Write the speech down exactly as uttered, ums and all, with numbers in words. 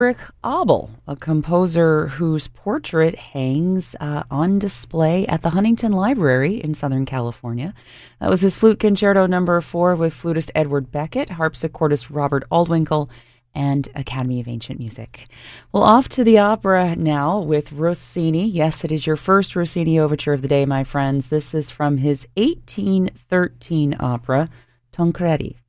Rick Abel, a composer whose portrait hangs uh, on display at the Huntington Library in Southern California. That was his Flute Concerto number four with flutist Edward Beckett, harpsichordist Robert Aldwinkle, and Academy of Ancient Music. Well, off to the opera now with Rossini. Yes, it is your first Rossini overture of the day, my friends. This is from his eighteen thirteen opera, Tancredi.